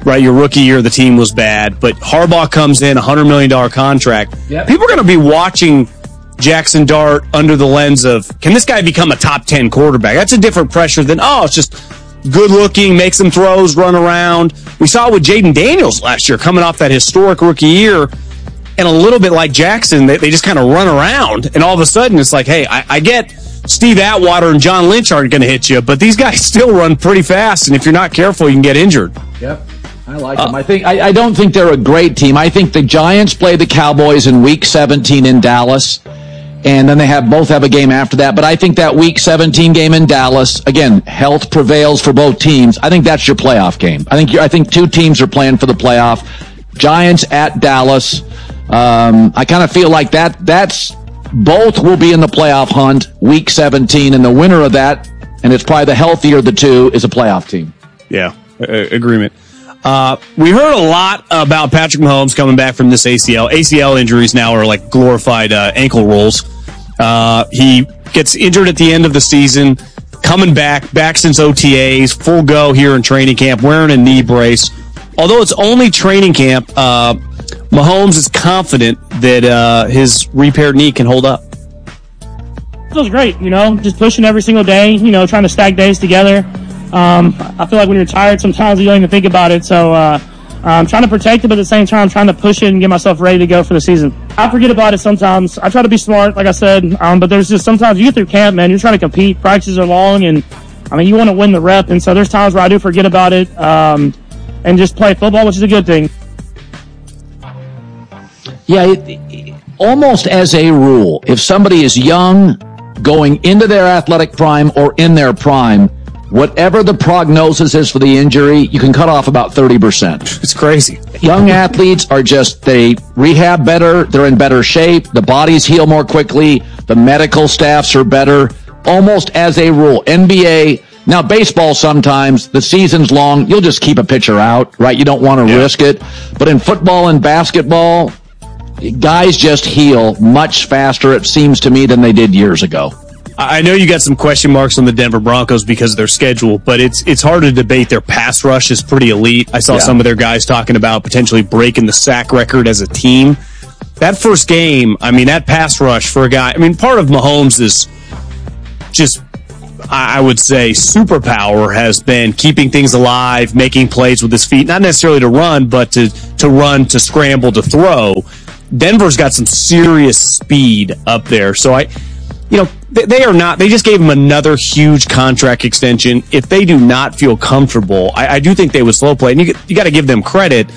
right? Your rookie year, the team was bad, but Harbaugh comes in, $100 million contract. Yep. People are going to be watching Jackson Dart under the lens of, can this guy become a top 10 quarterback? That's a different pressure than, it's just good looking, make some throws, run around. We saw it with Jaden Daniels last year, coming off that historic rookie year. And a little bit like Jackson, they just kind of run around. And all of a sudden, it's like, hey, I get Steve Atwater and John Lynch aren't going to hit you, but these guys still run pretty fast. And if you're not careful, you can get injured. Yep. I like them. I don't think they're a great team. I think the Giants play the Cowboys in Week 17 in Dallas. And then they both have a game after that. But I think that Week 17 game in Dallas, again, health prevails for both teams. I think that's your playoff game. I think two teams are playing for the playoff. Giants at Dallas. I kind of feel like that's both will be in the playoff hunt Week 17, and the winner of that, and it's probably the healthier of the two, is a playoff team. Yeah, agreement. We heard a lot about Patrick Mahomes coming back from this ACL. ACL injuries now are like glorified ankle rolls. He gets injured at the end of the season, coming back since OTAs, full go here in training camp, wearing a knee brace. Although it's only training camp, Mahomes is confident that his repaired knee can hold up. Feels great, just pushing every single day, trying to stack days together. I feel like when you're tired, sometimes you don't even think about it. So I'm trying to protect it, but at the same time, I'm trying to push it and get myself ready to go for the season. I forget about it sometimes. I try to be smart, like I said, but there's just sometimes you get through camp, man, you're trying to compete. Practices are long, and you want to win the rep, and so there's times where I do forget about it and just play football, which is a good thing. Yeah, almost as a rule, if somebody is young, going into their athletic prime or in their prime, whatever the prognosis is for the injury, you can cut off about 30%. It's crazy. Young athletes are they rehab better, they're in better shape, the bodies heal more quickly, the medical staffs are better, almost as a rule. NBA, now baseball sometimes, the season's long, you'll just keep a pitcher out, right? You don't want to risk it. But in football and basketball, guys just heal much faster, it seems to me, than they did years ago. I know you got some question marks on the Denver Broncos because of their schedule, but it's hard to debate. Their pass rush is pretty elite. I saw some of their guys talking about potentially breaking the sack record as a team. That first game, that pass rush for a guy, part of Mahomes is just, I would say, superpower has been keeping things alive, making plays with his feet, not necessarily to run, but to run, to scramble, to throw. Denver's got some serious speed up there. So they just gave him another huge contract extension. If they do not feel comfortable, I do think they would slow play. And you got to give them credit.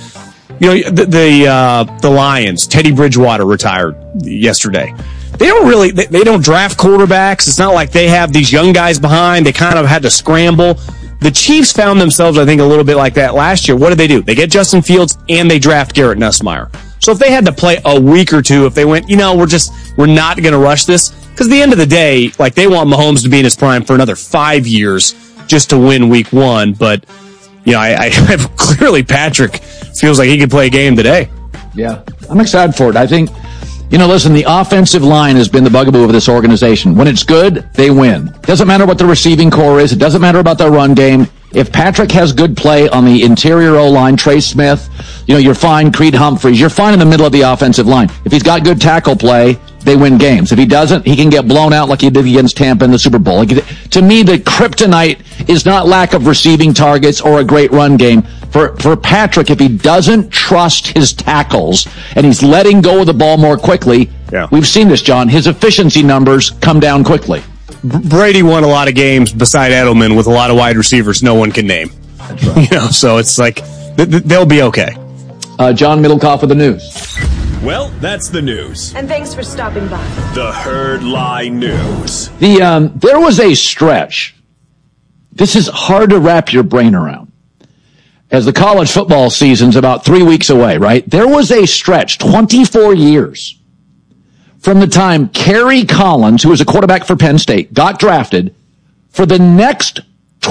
The Lions, Teddy Bridgewater retired yesterday. They don't draft quarterbacks. It's not like they have these young guys behind. They kind of had to scramble. The Chiefs found themselves, I think, a little bit like that last year. What did they do? They get Justin Fields and they draft Garrett Nussmeier. So if they had to play a week or two, if they went, we're not going to rush this, because at the end of the day, they want Mahomes to be in his prime for another 5 years just to win week one. But, I clearly Patrick feels like he could play a game today. Yeah, I'm excited for it. I think, listen, the offensive line has been the bugaboo of this organization. When it's good, they win. Doesn't matter what the receiving core is. It doesn't matter about their run game. If Patrick has good play on the interior O-line, Trey Smith, you're fine. Creed Humphreys, you're fine in the middle of the offensive line. If he's got good tackle play, they win games. If he doesn't, he can get blown out like he did against Tampa in the Super Bowl. To me, the kryptonite is not lack of receiving targets or a great run game. For Patrick, if he doesn't trust his tackles and he's letting go of the ball more quickly, we've seen this, John, his efficiency numbers come down quickly. Brady won a lot of games beside Edelman with a lot of wide receivers no one can name. That's right. So it's like they'll be okay. John Middlecoff with the news. Well, that's the news. And thanks for stopping by. The Herd Lie News. There was a stretch. This is hard to wrap your brain around. As the college football season's about 3 weeks away, right? There was a stretch, 24 years, from the time Kerry Collins, who was a quarterback for Penn State, got drafted, for the next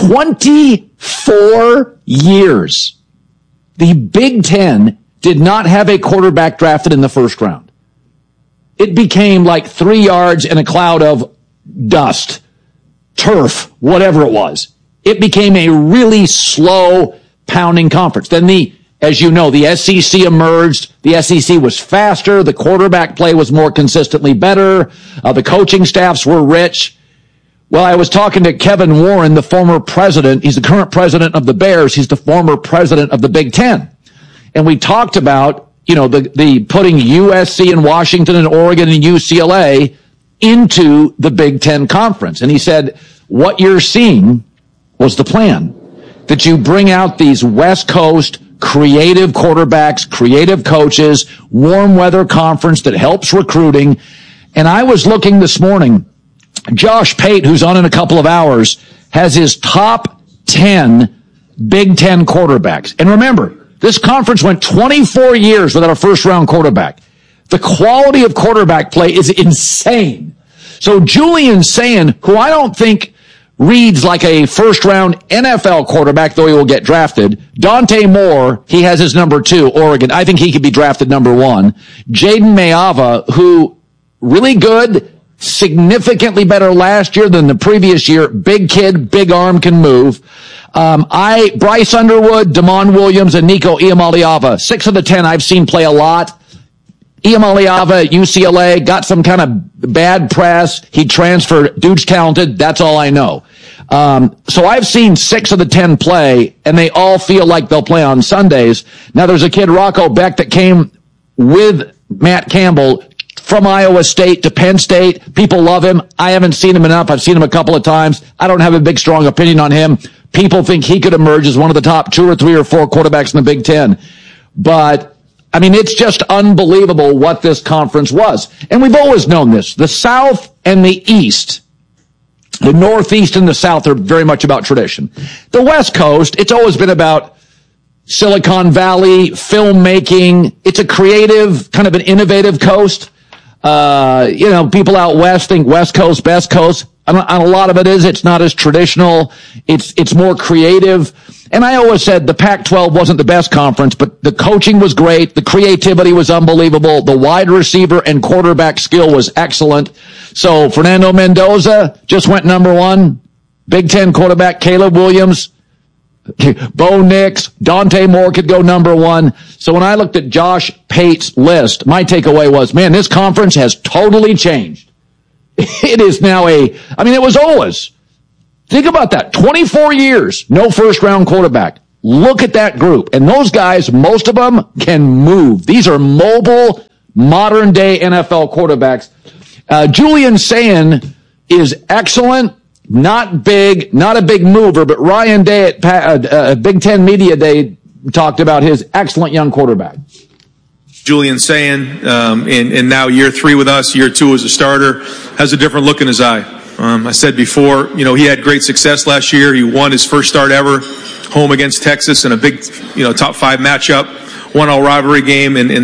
24 years, the Big Ten did not have a quarterback drafted in the first round. It became like 3 yards in a cloud of dust, turf, whatever it was. It became a really slow pounding conference. Then as you know, the SEC emerged. The SEC was faster. The quarterback play was more consistently better. The coaching staffs were rich. Well, I was talking to Kevin Warren, the former president. He's the current president of the Bears. He's the former president of the Big Ten. And we talked about, the putting USC and Washington and Oregon and UCLA into the Big Ten conference. And he said, what you're seeing was the plan, that you bring out these West Coast creative quarterbacks, creative coaches, warm weather conference that helps recruiting. And I was looking this morning, Josh Pate, who's on in a couple of hours, has his top 10 Big Ten quarterbacks. And remember, this conference went 24 years without a first-round quarterback. The quality of quarterback play is insane. So Julian Sayin, who I don't think reads like a first-round NFL quarterback, though he will get drafted. Dante Moore, he has his number 2, Oregon. I think he could be drafted number 1. Jaden Mayava, who really good, significantly better last year than the previous year. Big kid, big arm, can move. Bryce Underwood, Damon Williams, and Nico Iamaleava. 6 of the 10 I've seen play a lot. Iamaleava at UCLA got some kind of bad press. He transferred. Dude's talented. That's all I know. So I've seen 6 of the 10 play, and they all feel like they'll play on Sundays. Now there's a kid, Rocco Beck, that came with Matt Campbell from Iowa State to Penn State. People love him. I haven't seen him enough. I've seen him a couple of times. I don't have a big, strong opinion on him. People think he could emerge as one of the top 2 or 3 or 4 quarterbacks in the Big Ten. But it's just unbelievable what this conference was. And we've always known this. The South and the East, the Northeast and the South, are very much about tradition. The West Coast, it's always been about Silicon Valley, filmmaking. It's a creative, kind of an innovative coast. People out west think West Coast, best coast. And a lot of it is, it's not as traditional. It's more creative. And I always said the Pac-12 wasn't the best conference, but the coaching was great. The creativity was unbelievable. The wide receiver and quarterback skill was excellent. So Fernando Mendoza just went number 1. Big Ten quarterback Caleb Williams, Bo Nix, Dante Moore could go number 1. So when I looked at Josh Pate's list, my takeaway was, man, this conference has totally changed. It is now it was always. Think about that. 24 years, no first-round quarterback. Look at that group. And those guys, most of them can move. These are mobile, modern-day NFL quarterbacks. Julian Sayin is excellent, not big, not a big mover, but Ryan Day at Big Ten Media Day talked about his excellent young quarterback. Julian Sayin, and now year 3 with us, year 2 as a starter, has a different look in his eye. I said before, he had great success last year. He won his first start ever home against Texas in a big, top 5 matchup, 1-all rivalry game in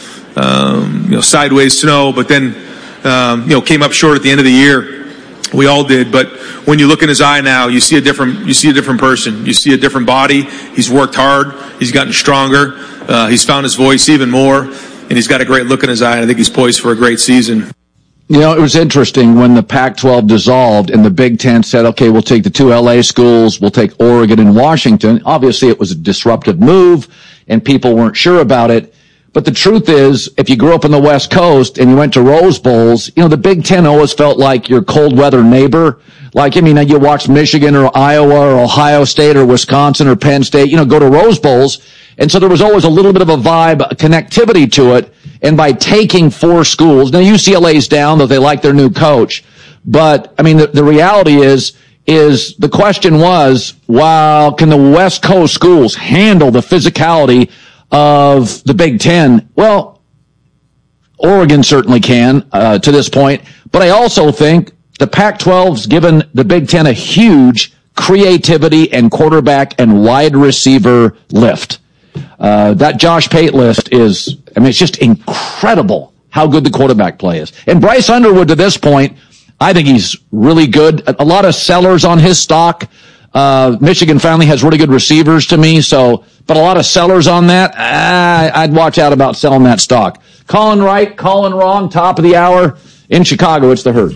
the, sideways snow, but then, came up short at the end of the year. We all did, but when you look in his eye now, you see a different person. You see a different body. He's worked hard. He's gotten stronger. He's found his voice even more, and he's got a great look in his eye, and I think he's poised for a great season. It was interesting when the Pac-12 dissolved and the Big Ten said, okay, we'll take the 2 LA schools, we'll take Oregon and Washington. Obviously, it was a disruptive move, and people weren't sure about it. But the truth is, if you grew up on the West Coast and you went to Rose Bowls, the Big Ten always felt like your cold weather neighbor. You watch Michigan or Iowa or Ohio State or Wisconsin or Penn State, go to Rose Bowls. And so there was always a little bit of a vibe, a connectivity to it. And by taking 4 schools, now UCLA's down, though they like their new coach. But, the reality is the question was, wow, can the West Coast schools handle the physicality of the Big Ten? Well, Oregon certainly can, to this point. But I also think the Pac-12's given the Big Ten a huge creativity and quarterback and wide receiver lift. That Josh Pate list is, it's just incredible how good the quarterback play is. And Bryce Underwood, to this point, I think he's really good. A lot of sellers on his stock. Michigan finally has really good receivers to me, but a lot of sellers on that. I'd watch out about selling that stock. Calling right, calling wrong, top of the hour. In Chicago, it's the Herd.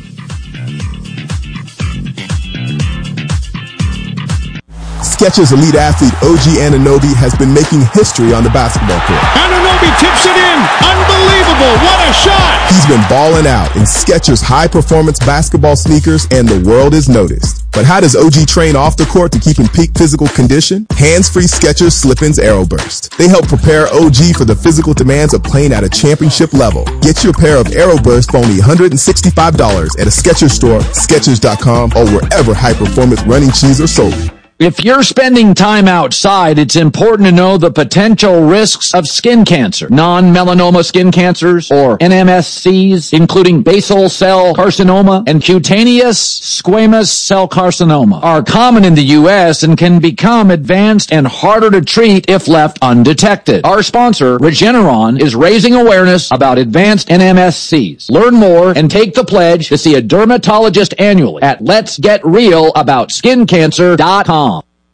Skechers elite athlete OG Anunoby has been making history on the basketball court. Anunoby tips it in. Unbelievable. What a shot. He's been balling out in Skechers high-performance basketball sneakers, and the world is noticed. But how does OG train off the court to keep in peak physical condition? Hands-free Skechers Slip-ins Aeroburst. They help prepare OG for the physical demands of playing at a championship level. Get your pair of Aeroburst for only $165 at a Skechers store, Skechers.com, or wherever high-performance running shoes are sold. If you're spending time outside, it's important to know the potential risks of skin cancer. Non-melanoma skin cancers, or NMSCs, including basal cell carcinoma and cutaneous squamous cell carcinoma, are common in the U.S. and can become advanced and harder to treat if left undetected. Our sponsor, Regeneron, is raising awareness about advanced NMSCs. Learn more and take the pledge to see a dermatologist annually at letsgetrealaboutSkinCancer.com.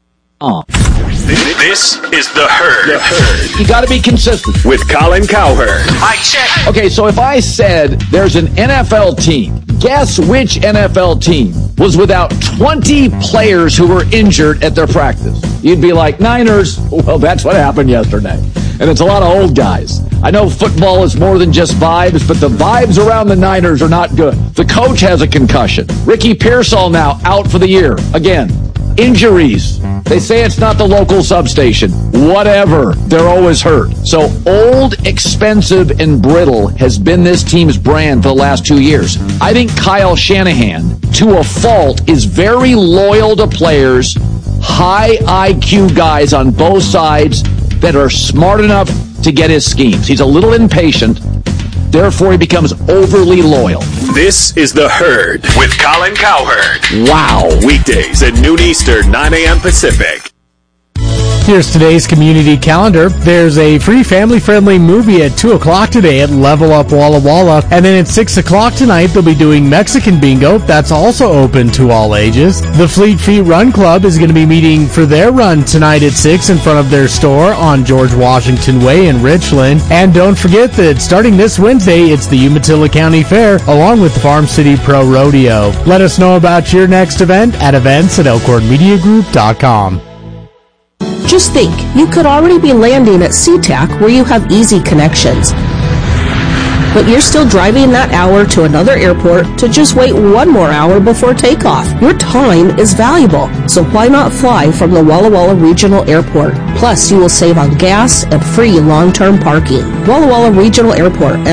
This is The Herd. You got to be consistent. With Colin Cowherd. Mic check. Okay, so if I said there's an NFL team, guess which NFL team was without 20 players who were injured at their practice? You'd be like, Niners. Well, that's what happened yesterday. And it's a lot of old guys. I know football is more than just vibes, but the vibes around the Niners are not good. The coach has a concussion. Ricky Pearsall now out for the year. Again, injuries. They say it's not the local substation. Whatever. They're always hurt. So old, expensive, and brittle has been this team's brand for the last 2 years. I think Kyle Shanahan, to a fault, is very loyal to players, high IQ guys on both sides that are smart enough to get his schemes. He's a little impatient. Therefore, he becomes overly loyal. This is The Herd with Colin Cowherd. Wow. Weekdays at noon Eastern, 9 a.m. Pacific. Here's today's community calendar. There's a free family-friendly movie at 2 o'clock today at Level Up Walla Walla. And then at 6 o'clock tonight, they'll be doing Mexican Bingo. That's also open to all ages. The Fleet Feet Run Club is going to be meeting for their run tonight at 6 in front of their store on George Washington Way in Richland. And don't forget that starting this Wednesday, it's the Umatilla County Fair along with the Farm City Pro Rodeo. Let us know about your next event at events@elkhornmediagroup.com. Just think, you could already be landing at SeaTac where you have easy connections. But you're still driving that hour to another airport to just wait one more hour before takeoff. Your time is valuable, so why not fly from the Walla Walla Regional Airport? Plus, you will save on gas and free long-term parking. Walla Walla Regional Airport,